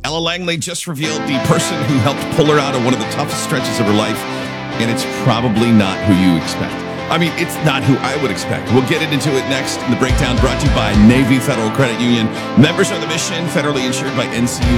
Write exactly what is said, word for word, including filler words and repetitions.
Ella Langley just revealed the person who helped pull her out of one of the toughest stretches of her life, and it's probably not who you expect. I mean, it's not who I would expect. We'll get into it next. The breakdown brought to you by Navy Federal Credit Union. Members of the mission, federally insured by N C U.